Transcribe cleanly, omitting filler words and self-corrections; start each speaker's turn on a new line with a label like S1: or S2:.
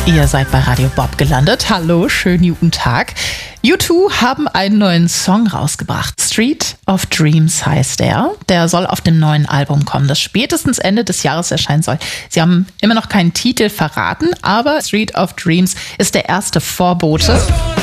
S1: Ihr seid bei Radio Bob gelandet. Hallo, schönen guten Tag. U2 haben einen neuen Song rausgebracht. Street of Dreams heißt er. Der soll auf dem neuen Album kommen, das spätestens Ende des Jahres erscheinen soll. Sie haben immer noch keinen Titel verraten, aber Street of Dreams ist der erste Vorbote.